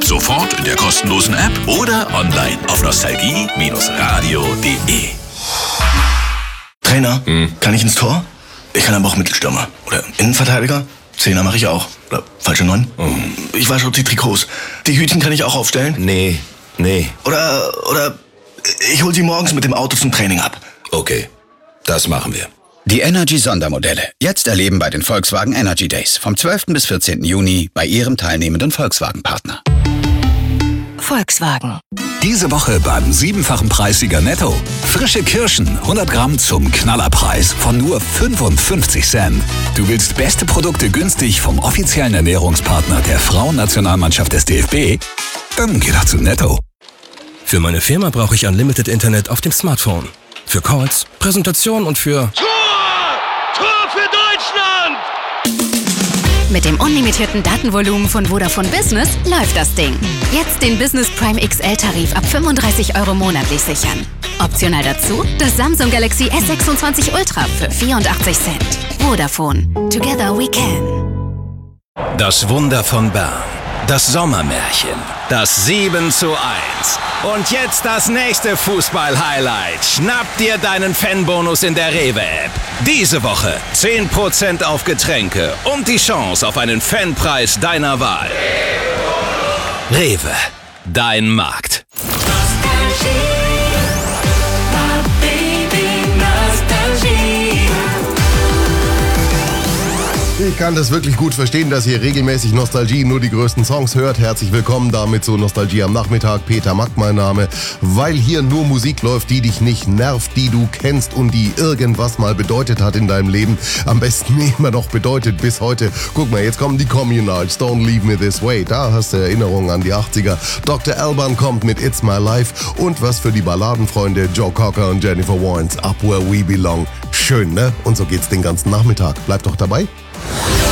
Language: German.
Sofort in der kostenlosen App oder online auf nostalgie-radio.de. Trainer, kann ich ins Tor? Ich kann aber auch Mittelstürmer. Oder Innenverteidiger? Zehner mache ich auch. Oder falsche 9? Ich wasche auch die Trikots. Die Hütchen kann ich auch aufstellen? Nee. Oder ich hol sie morgens mit dem Auto zum Training ab. Okay, das machen wir. Die Energy-Sondermodelle. Jetzt erleben bei den Volkswagen Energy Days. Vom 12. bis 14. Juni bei Ihrem teilnehmenden Volkswagen-Partner. Volkswagen. Diese Woche beim 7-fachen Preissieger Netto. Frische Kirschen, 100 Gramm zum Knallerpreis von nur 55 Cent. Du willst beste Produkte günstig vom offiziellen Ernährungspartner der Frauennationalmannschaft des DFB? Dann geh doch zu Netto. Für meine Firma brauche ich Unlimited Internet auf dem Smartphone. Für Calls, Präsentationen und für... Tor für Deutschland! Mit dem unlimitierten Datenvolumen von Vodafone Business läuft das Ding. Jetzt den Business Prime XL-Tarif ab 35 € monatlich sichern. Optional dazu das Samsung Galaxy S26 Ultra für 84 Cent. Vodafone. Together we can. Das Wunder von Bern. Das Sommermärchen. Das 7:1. Und jetzt das nächste Fußball-Highlight. Schnapp dir deinen Fanbonus in der Rewe-App. Diese Woche 10% auf Getränke und die Chance auf einen Fanpreis deiner Wahl. Rewe, dein Markt. Ich kann das wirklich gut verstehen, dass ihr regelmäßig Nostalgie nur die größten Songs hört. Herzlich willkommen damit zu Nostalgie am Nachmittag. Peter Mack mein Name. Weil hier nur Musik läuft, die dich nicht nervt, die du kennst und die irgendwas mal bedeutet hat in deinem Leben. Am besten immer noch bedeutet bis heute. Guck mal, jetzt kommen die Communards. Don't Leave Me This Way. Da hast du Erinnerungen an die 80er. Dr. Alban kommt mit It's My Life. Und was für die Balladenfreunde Joe Cocker und Jennifer Warnes. Up Where We Belong. Schön, ne? Und so geht's den ganzen Nachmittag. Bleibt doch dabei.